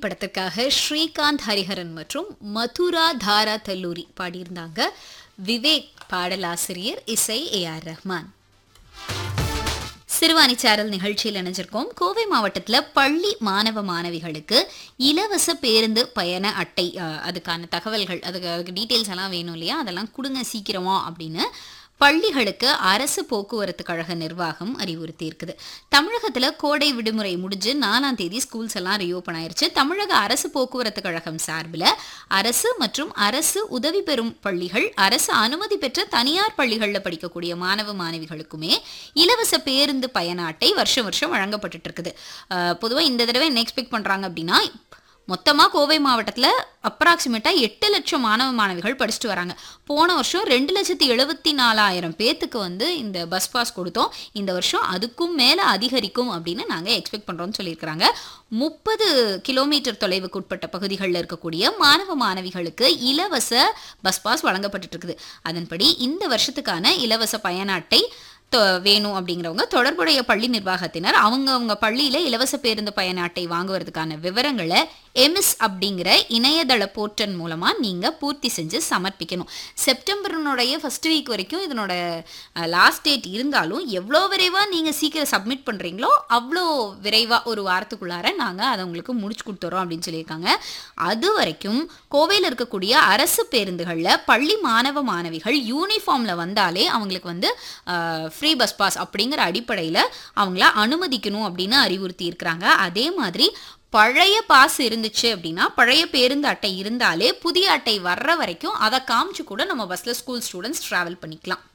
படத்துக்காக ஸ்ரீகாந்த் ஹரிஹரன் மற்றும் மதுரா தாரா தல்லூரி பாடியிருந்தாங்க. விவேக் பாடலாசிரியர், இசை AR ரஹ்மான். சிறுவாணி சாரல் நிகழ்ச்சியில் இணைஞ்சிருக்கோம். கோவை மாவட்டத்தில் பள்ளி மாணவ மாணவிகளுக்கு இலவச பேருந்து பயண அட்டை, அதுக்கான தகவல்கள், அதுக்கு டீட்டெயில்ஸ் எல்லாம் வேணும் இல்லையா, அதெல்லாம் கொடுங்க சீக்கிரமா அப்படின்னு பள்ளிகளுக்கு அரசு போக்குவரத்து கழக நிர்வாகம் அறிவுறுத்தி இருக்குது. தமிழகத்தில் கோடை விடுமுறை முடிஞ்சு 4ஆம் தேதி ஸ்கூல்ஸ் எல்லாம் ரீஓப்பன் ஆயிருச்சு. தமிழக அரசு போக்குவரத்து கழகம் சார்பில் அரசு மற்றும் அரசு உதவி பெறும் பள்ளிகள், அரசு அனுமதி பெற்ற தனியார் பள்ளிகளில் படிக்கக்கூடிய மாணவ மாணவிகளுக்குமே இலவச பேருந்து பயண அட்டை வருஷம் வருஷம் வழங்கப்பட்டு இருக்குது. பொதுவாக இந்த தடவை என்ன எக்ஸ்பெக்ட் பண்ணுறாங்க அப்படின்னா, மொத்தமாக கோவை மாவட்டத்தில் அப்ராக்சிமேட்டாக 8 லட்சம் மாணவ மாணவிகள் படிச்சுட்டு வராங்க. போன வருஷம் 2,74,000 பேத்துக்கு இந்த பஸ் பாஸ் கொடுத்தோம். இந்த வருஷம் அதுக்கும் மேலே அதிகரிக்கும் அப்படின்னு நாங்கள் எக்ஸ்பெக்ட் பண்ணுறோம்னு சொல்லியிருக்கிறாங்க. 30 கிலோமீட்டர் தொலைவுக்கு உட்பட்ட பகுதிகளில் இருக்கக்கூடிய மாணவ மாணவிகளுக்கு இலவச பஸ் பாஸ் வழங்கப்பட்டு இருக்குது. அதன்படி இந்த வருஷத்துக்கான இலவச பயண அட்டை வேணும் அப்படிங்கிறவங்க தொடர்புடைய பள்ளி நிர்வாகத்தினர் அவங்க பள்ளியில் இலவச பேருந்து பயண அட்டை வாங்குவதற்கான விவரங்களை எம்எஸ் அப்படிங்கிற இணையதள போர்ட்டல் மூலமாக நீங்கள் பூர்த்தி செஞ்சு சமர்ப்பிக்கணும். செப்டம்பருடைய ஃபர்ஸ்ட் வீக் வரைக்கும் இதனோட லாஸ்ட் டேட் இருந்தாலும் எவ்வளோ விரைவாக நீங்கள் சீக்கிரம் சப்மிட் பண்ணுறீங்களோ அவ்வளோ விரைவாக ஒரு வாரத்துக்குள்ளார நாங்கள் அதை உங்களுக்கு முடிச்சு கொடுத்துறோம் அப்படின்னு சொல்லியிருக்காங்க. அது வரைக்கும் கோவையில் இருக்கக்கூடிய அரசு பேருந்துகளில் பள்ளி மாணவ மாணவிகள் யூனிஃபார்மில் வந்தாலே அவங்களுக்கு ஃப்ரீ பஸ் பாஸ் அப்படிங்கிற அடிப்படையில் அவங்கள அனுமதிக்கணும் அப்படின்னு அறிவுறுத்தி இருக்கிறாங்க. அதே மாதிரி பழைய பாஸ் இருந்துச்சு அப்படின்னா, பழைய பேருந்து அட்டை இருந்தாலே புதிய அட்டை வர்ற வரைக்கும் அதை காமிச்சு கூட நம்ம பஸ்ஸில் ஸ்கூல் ஸ்டூடெண்ட்ஸ் ட்ராவல் பண்ணிக்கலாம்.